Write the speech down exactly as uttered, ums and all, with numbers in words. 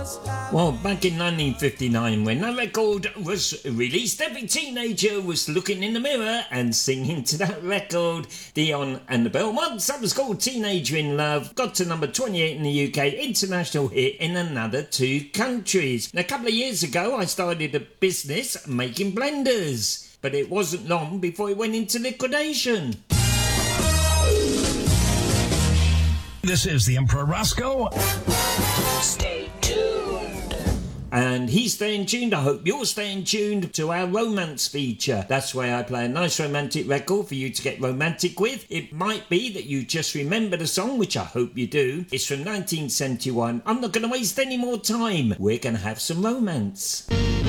Well, back in nineteen fifty-nine, when that record was released, every teenager was looking in the mirror and singing to that record. Dion and the Belmonts, that was called Teenager in Love, got to number twenty-eight in the U K, international hit in another two countries. Now, a couple of years ago, I started a business making blenders, but it wasn't long before it went into liquidation. This is the Emperor Roscoe. Stay tuned. And he's staying tuned. I hope you're staying tuned to our romance feature. That's where I play a nice romantic record for you to get romantic with. It might be that you just remember the song, which I hope you do. It's from nineteen seventy-one. I'm not going to waste any more time. We're going to have some romance.